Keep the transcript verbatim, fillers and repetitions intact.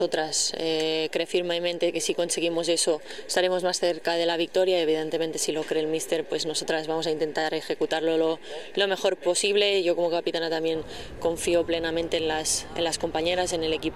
Nosotras eh, creo firmemente que si conseguimos eso estaremos más cerca de la victoria. Evidentemente, si lo cree el míster, pues nosotras vamos a intentar ejecutarlo lo, lo mejor posible. Yo como capitana también confío plenamente en las, en las compañeras, en el equipo.